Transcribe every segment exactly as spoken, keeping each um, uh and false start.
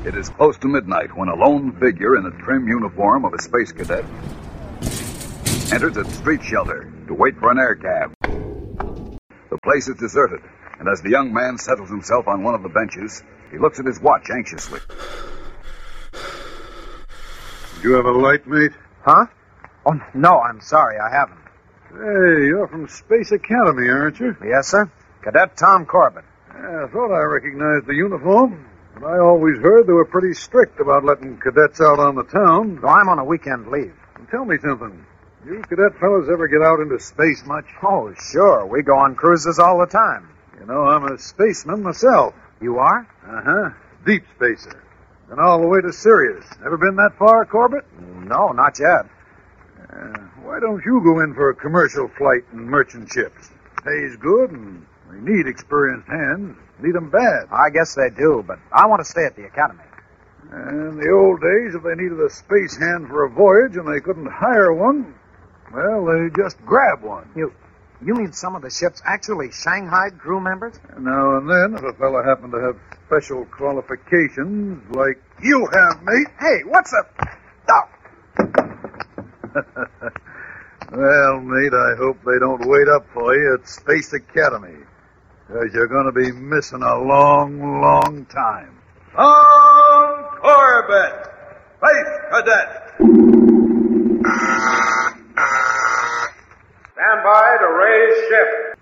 It is close to midnight when a lone figure in the trim uniform of a space cadet enters a street shelter to wait for an air cab. The place is deserted, and as the young man settles himself on one of the benches, he looks at his watch anxiously. Do you have a light, mate? Huh? Oh, no, I'm sorry, I haven't. Hey, you're from Space Academy, aren't you? Yes, sir. Cadet Tom Corbett. Yeah, I thought I recognized the uniform. But I always heard they were pretty strict about letting cadets out on the town. So I'm on a weekend leave. And tell me something. You cadet fellas ever get out into space much? Oh, sure. We go on cruises all the time. You know, I'm a spaceman myself. You are? Uh-huh. Deep spacer. Been all the way to Sirius. Ever been that far, Corbett? No, not yet. Uh, why don't you go in for a commercial flight in merchant ships? Pays good, and they need experienced hands. Need them bad. I guess they do, but I want to stay at the academy. In the old days, if they needed a space hand for a voyage and they couldn't hire one, well, they just grab one. You you mean some of the ships actually shanghaied crew members? Now and then, if a fella happened to have special qualifications like you have, mate. Hey, what's up? Oh. Well, mate, I hope they don't wait up for you at Space Academy, because you're going to be missing a long, long time. Tom Corbett, Space Cadet. Stand by to raise ship.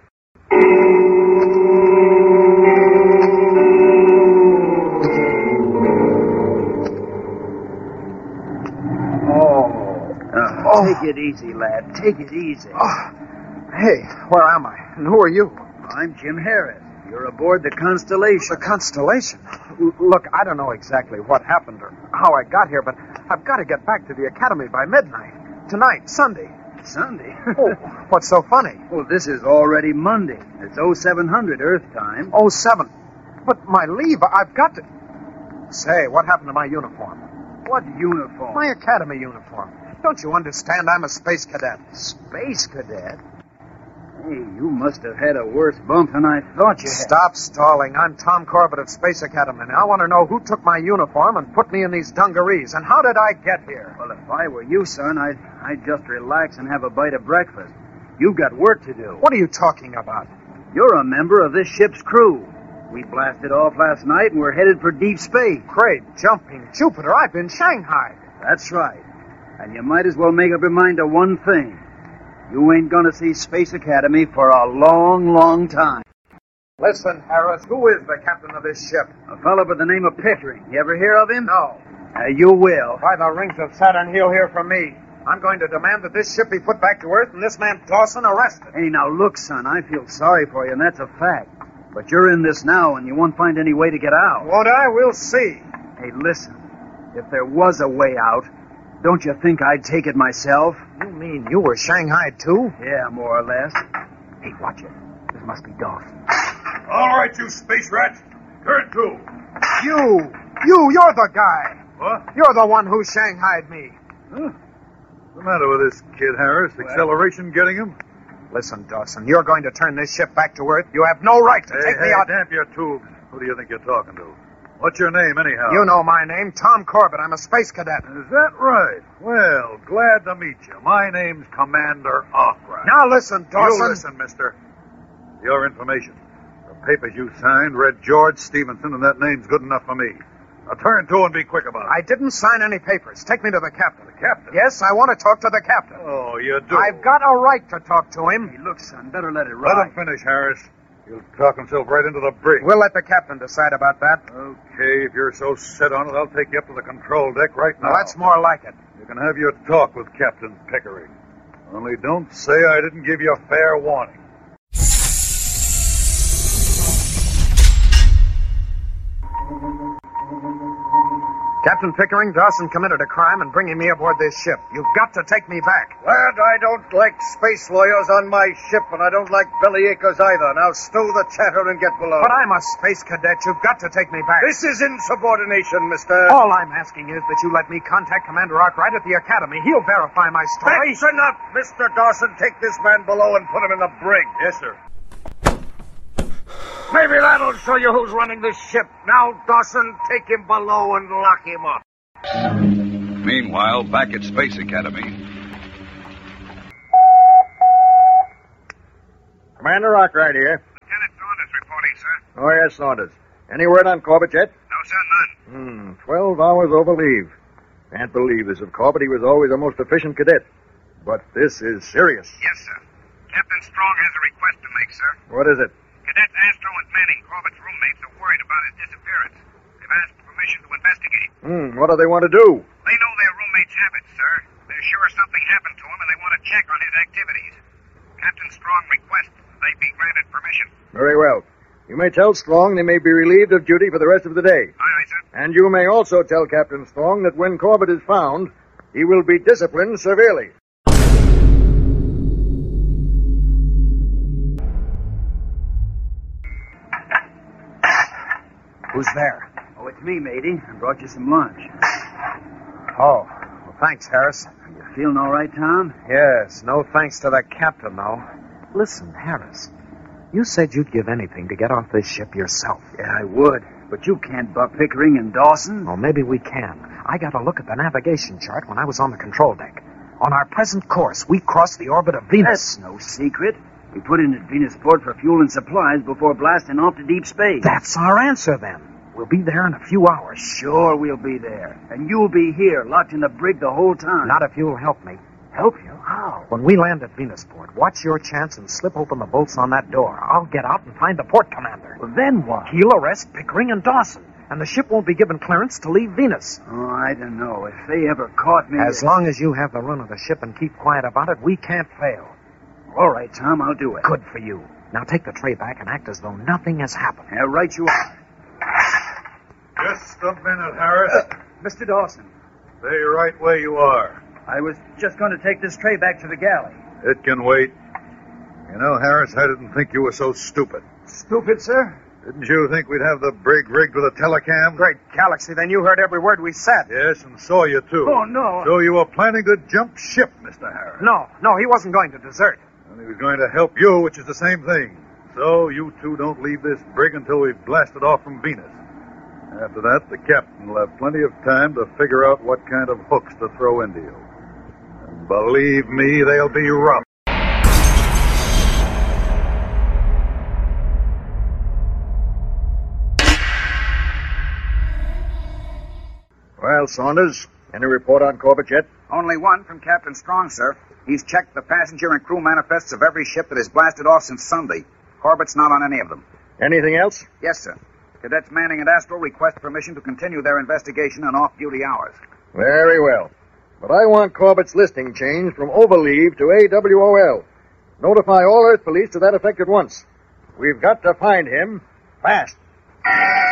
Oh, take it easy, lad. Take it easy. Oh. Hey, where am I? And who are you? I'm Jim Harris. You're aboard the Constellation. The Constellation? L- look, I don't know exactly what happened or how I got here, but I've got to get back to the academy by midnight. Tonight, Sunday. Sunday? Oh, what's so funny? Well, this is already Monday. It's oh seven hundred Earth time. oh seven. But my leave, I've got to... Say, what happened to my uniform? What uniform? My academy uniform. Don't you understand? I'm a space cadet. Space cadet? Hey, you must have had a worse bump than I thought you had. Stop stalling. I'm Tom Corbett of Space Academy. Now, I want to know who took my uniform and put me in these dungarees, and how did I get here? Well, if I were you, son, I'd, I'd just relax and have a bite of breakfast. You've got work to do. What are you talking about? You're a member of this ship's crew. We blasted off last night, and we're headed for deep space. Great jumping Jupiter, I've been shanghaied. That's right. And you might as well make up your mind to one thing. You ain't going to see Space Academy for a long, long time. Listen, Harris, who is the captain of this ship? A fellow by the name of Pickering. You ever hear of him? No. Uh, you will. By the rings of Saturn, he'll hear from me. I'm going to demand that this ship be put back to Earth and this man Dawson arrested. Hey, now look, son, I feel sorry for you, and that's a fact. But you're in this now, and you won't find any way to get out. Won't I? We'll see. Hey, listen. If there was a way out, don't you think I'd take it myself? You mean you were shanghaied, too? Yeah, more or less. Hey, watch it. This must be Dawson. All right, you space rat. Turn to. You! You! You're the guy! What? You're the one who shanghaied me. Huh? What's the matter with this kid, Harris? Acceleration getting him? Listen, Dawson, you're going to turn this ship back to Earth. You have no right to hey, take hey, me out. damp your tubes. Who do you think you're talking to? What's your name, anyhow? You know my name, Tom Corbett. I'm a space cadet. Is that right? Well, glad to meet you. My name's Commander Arkwright. Now listen, Dawson. You listen, mister. Your information. The papers you signed read George Stevenson, and that name's good enough for me. Now turn to and be quick about it. I didn't sign any papers. Take me to the captain. The captain? Yes, I want to talk to the captain. Oh, you do? I've got a right to talk to him. Hey, look, son, better let it Let ride. him finish, Harris. He'll talk himself right into the brig. We'll let the captain decide about that. Okay, if you're so set on it, I'll take you up to the control deck right now. Now, that's more like it. You can have your talk with Captain Pickering. Only don't say I didn't give you a fair warning. Captain Pickering, Dawson committed a crime in bringing me aboard this ship. You've got to take me back. Lad, I don't like space lawyers on my ship, and I don't like bellyachers either. Now stow the chatter and get below. But I'm a space cadet. You've got to take me back. This is insubordination, mister. All I'm asking is that you let me contact Commander Arkwright at the Academy. He'll verify my story. That's enough, Mister Dawson. Take this man below and put him in the brig. Yes, sir. Maybe that'll show you who's running this ship. Now, Dawson, take him below and lock him up. Meanwhile, back at Space Academy. Commander Arkwright here. Lieutenant Saunders reporting, sir. Oh, yes, Saunders. Any word on Corbett yet? No, sir, none. Hmm, twelve hours over leave. Can't believe this of Corbett. He was always a most efficient cadet. But this is serious. Yes, sir. Captain Strong has a request to make, sir. What is it? Cadets Astro and Manning, Corbett's roommates, are worried about his disappearance. They've asked permission to investigate. Hmm, what do they want to do? They know their roommate's habits, sir. They're sure something happened to him, and they want to check on his activities. Captain Strong requests that they be granted permission. Very well. You may tell Strong they may be relieved of duty for the rest of the day. Aye, aye, sir. And you may also tell Captain Strong that when Corbett is found, he will be disciplined severely. Who's there? Oh, it's me, matey. I brought you some lunch. Oh, well, thanks, Harris. You feeling all right, Tom? Yes, no thanks to the captain, though. Listen, Harris, you said you'd give anything to get off this ship yourself. Yeah, I would. But you can't buck Pickering and Dawson. Well, maybe we can. I got a look at the navigation chart when I was on the control deck. On our present course, we crossed the orbit of Venus. That's no secret. We put in at Venusport for fuel and supplies before blasting off to deep space. That's our answer, then. We'll be there in a few hours. Sure we'll be there. And you'll be here, locked in the brig the whole time. Not if you'll help me. Help you? How? When we land at Venusport, watch your chance and slip open the bolts on that door. I'll get out and find the port commander. Well, then what? He'll arrest Pickering and Dawson, and the ship won't be given clearance to leave Venus. Oh, I don't know. If they ever caught me... As long as you have the run of the ship and keep quiet about it, we can't fail. All right, Tom, I'll do it. Good for you. Now take the tray back and act as though nothing has happened. Yeah, right you are. Just a minute, Harris. Uh, Mister Dawson, Stay right where you are. I was just going to take this tray back to the galley. It can wait. You know, Harris, I didn't think you were so stupid. Stupid, sir? Didn't you think we'd have the brig rigged with a telecam? Great galaxy, then you heard every word we said. Yes, and saw you, too. Oh, no. So you were planning to jump ship, Mister Harris. No, no, he wasn't going to desert. And he was going to help you, which is the same thing. So you two don't leave this brig until we've blasted off from Venus. After that, the captain will have plenty of time to figure out what kind of hooks to throw into you. And believe me, they'll be rough. Well, Saunders, any report on Corbett yet? Only one from Captain Strong, sir. He's checked the passenger and crew manifests of every ship that has blasted off since Sunday. Corbett's not on any of them. Anything else? Yes, sir. Cadets Manning and Astro request permission to continue their investigation on off-duty hours. Very well. But I want Corbett's listing changed from overleave to A W O L. Notify all Earth Police to that effect at once. We've got to find him fast.